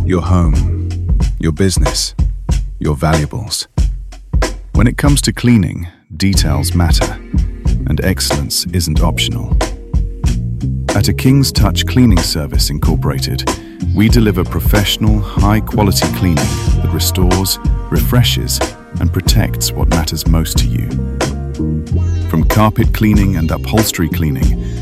Your home, your business, your valuables. When it comes to cleaning, details matter, and excellence isn't optional. At A King's Touch Cleaning Service Incorporated, we deliver professional, high-quality cleaning that restores, refreshes, and protects what matters most to you. From carpet cleaning and upholstery cleaning